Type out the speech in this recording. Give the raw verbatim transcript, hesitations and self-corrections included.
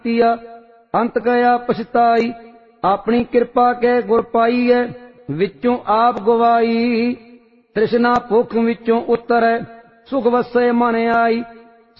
ਕੀਤੀਆ ਅੰਤ ਗਿਆ ਪਛਤਾਈ। ਆਪਣੀ ਕਿਰਪਾ ਕੇ ਗੁਰ ਪਾਈਐ ਵਿੱਚੋਂ ਆਪ ਗਵਾਈ। ਤ੍ਰਿਸ਼ਨਾ ਭੁੱਖ ਵਿੱਚੋਂ ਉਤਰੈ ਸੁਖ ਵਸੈ ਮਨ ਆਈ।